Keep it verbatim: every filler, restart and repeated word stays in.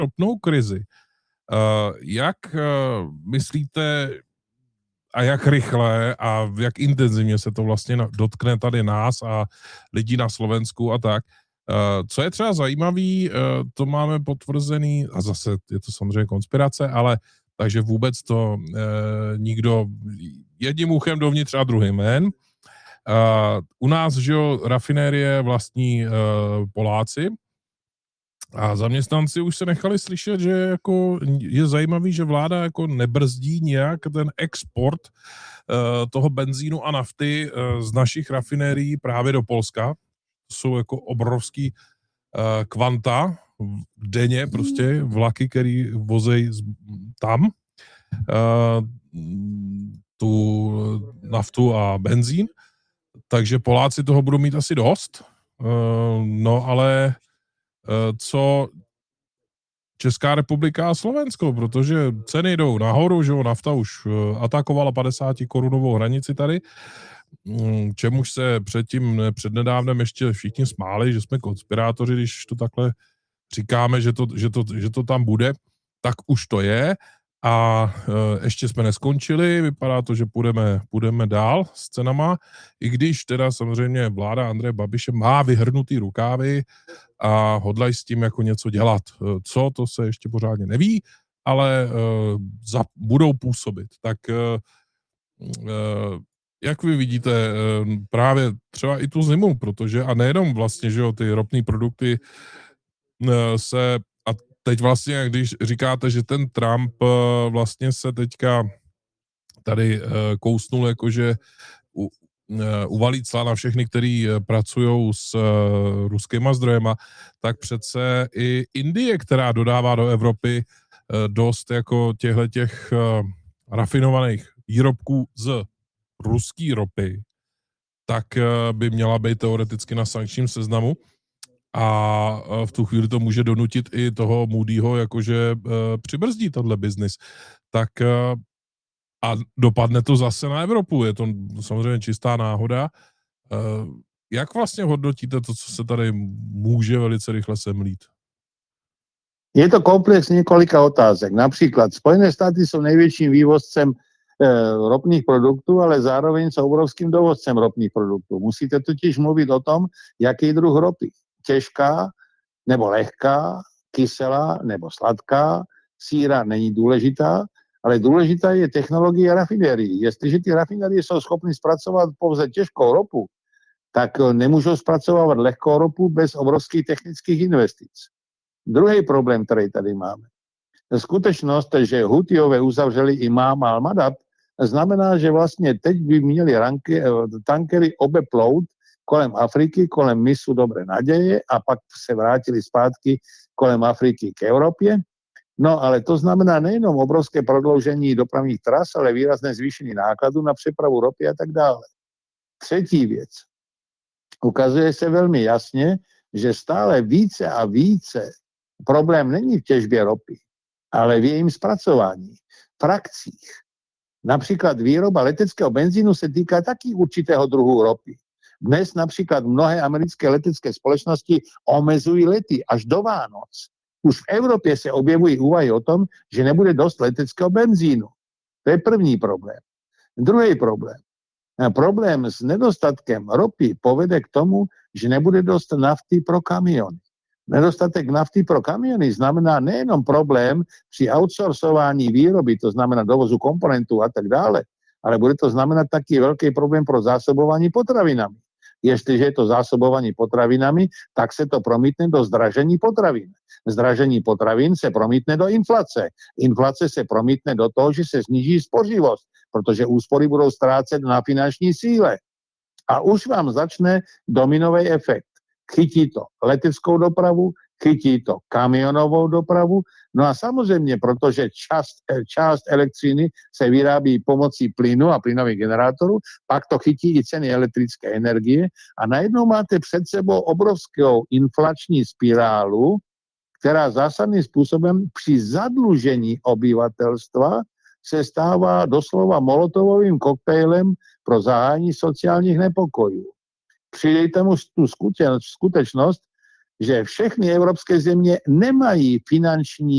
ropnou krizi, uh, jak uh, myslíte a jak rychle a jak intenzivně se to vlastně dotkne tady nás a lidí na Slovensku a tak. Uh, co je třeba zajímavý, uh, to máme potvrzený, a zase je to samozřejmě konspirace, ale takže vůbec to uh, nikdo jedním uchem dovnitř a druhým ven. Uh, u nás, že jo, rafinérie vlastní uh, Poláci a zaměstnanci už se nechali slyšet, že jako je zajímavý, že vláda jako nebrzdí nějak ten export uh, toho benzínu a nafty uh, z našich rafinérií právě do Polska. To jsou jako obrovský uh, kvanta denně, prostě vlaky, který vozejí tam uh, tu naftu a benzín. Takže Poláci toho budou mít asi dost. Uh, no ale uh, co Česká republika a Slovensko, protože ceny jdou nahoru, že jo, nafta už uh, atakovala padesát korunovou hranici tady, um, čemuž se předtím, přednedávnem ještě všichni smáli, že jsme konspirátoři, když to takhle říkáme, že to, že to, že to tam bude, tak už to je. A e, ještě jsme neskončili, vypadá to, že půjdeme, půjdeme dál s cenama, i když teda samozřejmě vláda Andreje Babiše má vyhrnutý rukávy a hodlají s tím jako něco dělat. E, co, to se ještě pořádně neví, ale e, za, budou působit. Tak e, e, jak vy vidíte e, právě třeba i tu zimu, protože a nejenom vlastně, že jo, ty ropné produkty e, se teď vlastně, když říkáte, že ten Trump vlastně se teďka tady kousnul, jakože uvalí cla na všechny, kteří pracují s ruskýma zdrojema, tak přece i Indie, která dodává do Evropy dost jako těchto rafinovaných výrobků z ruský ropy, tak by měla být teoreticky na sankčním seznamu. A v tu chvíli to může donutit i toho Moodyho, jakože uh, přibrzdí tenhle biznis. Tak uh, a dopadne to zase na Evropu. Je to samozřejmě čistá náhoda. Uh, jak vlastně hodnotíte to, co se tady může velice rychle semlít? Je to komplex několika otázek. Například Spojené státy jsou největším vývozcem eh, ropných produktů, ale zároveň jsou obrovským dovozcem ropných produktů. Musíte totiž mluvit o tom, jaký druh ropy. Těžká nebo lehká, kyselá nebo sladká, síra není důležitá, ale důležitá je technologie rafinérií. Jestliže ty rafinérie jsou schopny zpracovat pouze těžkou ropu, tak nemůžou zpracovávat lehkou ropu bez obrovských technických investic. Druhý problém, který tady máme. Skutečnost, že Hutiové uzavřeli Imám al-Madab, znamená, že vlastně teď by měli ranky, tankery obeplout kolem Afriky, kolem mysu Dobré naděje a pak se vrátili zpátky kolem Afriky k Evropě. No ale to znamená nejenom obrovské prodloužení dopravních tras, ale výrazné zvýšení nákladů na přepravu ropy a tak dále. Třetí věc. Ukazuje se velmi jasně, že stále více a více problém není v těžbě ropy, ale v jejím zpracování, frakcích. Například výroba leteckého benzínu se týká taky určitého druhu ropy. Dnes například mnohé americké letecké společnosti omezují lety až do Vánoc. Už v Evropě se objevují úvahy o tom, že nebude dost leteckého benzínu. To je první problém. Druhý problém. Problém s nedostatkem ropy povede k tomu, že nebude dost nafty pro kamiony. Nedostatek nafty pro kamiony znamená nejenom problém při outsourcování výroby, to znamená dovozu komponentů a tak dále, ale bude to znamenat taky velký problém pro zásobování potravinami. Jestliže je to zásobování potravinami, tak se to promítne do zdražení potravin. Zdražení potravin se promítne do inflace. Inflace se promítne do toho, že se sníží spořivost, protože úspory budou ztrácet na finanční síle. A už vám začne dominový efekt. Chytí to leteckou dopravu, chytí to kamionovou dopravu, no a samozřejmě, protože část, část elektřiny se vyrábí pomocí plynu a plynových generátorů, pak to chytí i ceny elektrické energie a najednou máte před sebou obrovskou inflační spirálu, která zásadným způsobem při zadlužení obyvatelstva se stává doslova molotovovým koktejlem pro zahájení sociálních nepokojů. Přidejte mu tu skutečnost, že všechny evropské země nemají finanční